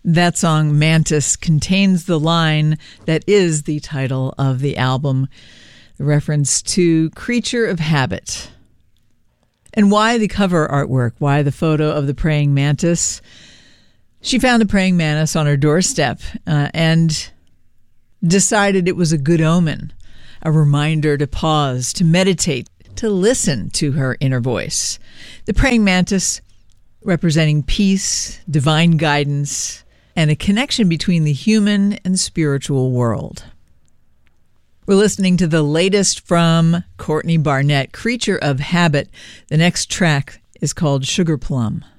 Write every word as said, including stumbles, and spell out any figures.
That song, Mantis, contains the line that is the title of the album, the reference to Creature of Habit. And why the cover artwork? Why the photo of the praying mantis? She found a praying mantis on her doorstep uh, and decided it was a good omen, a reminder to pause, to meditate, to listen to her inner voice. The praying mantis representing peace, divine guidance, and a connection between the human and spiritual world. We're listening to the latest from Courtney Barnett, Creature of Habit. The next track is called Sugar Plum.